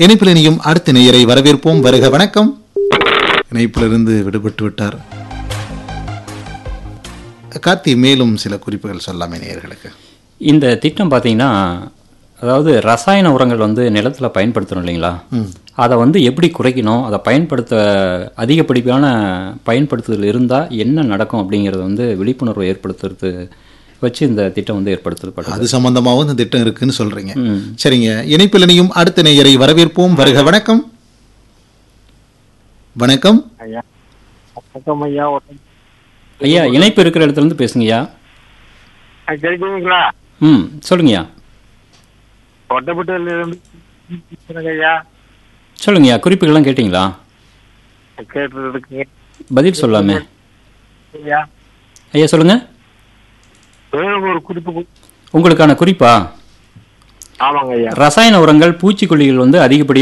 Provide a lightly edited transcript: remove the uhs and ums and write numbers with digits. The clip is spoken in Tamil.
இணைப்பில் இனியும் அடுத்த நேயரை வரவேற்போம். வருக வணக்கம். இணைப்பிலிருந்து விடுபட்டு விட்டார். கார்த்தி, மேலும் சில குறிப்புகள் சொல்லாமே நேயர்களுக்கு. இந்த திட்டம் பார்த்தீங்கன்னா, அதாவது ரசாயன உரங்கள் வந்து நிலத்தில் பயன்படுத்தணும் இல்லைங்களா, அதை வந்து எப்படி குறைக்கணும், அதை அதிகப்படியான பயன்படுத்துதல் இருந்தால் என்ன நடக்கும் அப்படிங்கிறது வந்து விழிப்புணர்வை ஏற்படுத்துறது வச்சு இந்த திட்டம் வந்து ஏற்படுத்தப்பட்டது. அது சம்பந்தமாகவும் இந்த திட்டம் இருக்குன்னு சொல்றீங்க. சரிங்க, இணைப்பில் இனியும் அடுத்த நேயரை வரவேற்போம். வருக வணக்கம். வணக்கம் ஐயா. வணக்கம் ஐயா. ஐயா, இணைப்பு இருக்கிற இடத்துல இருந்து பேசுங்கய்யா. கேட்குறீங்களா? சொல்லுங்கய்யா. ஒட்டப்பட்டிலிருந்து ஐயா. சொல்லுங்கய்யா, குறிப்புகள்லாம் கேட்டீங்களா? கேட்டுருக்குங்க. பதில் சொல்லாமே. ஐயா ஐயா சொல்லுங்க. ஒரு குறிப்பு. உங்களுக்கான குறிப்பா? ஆமாங்க ஐயா. ரசாயன உரங்கள் பூச்சிக்கொல்லிகள் வந்து அதிகப்படியாக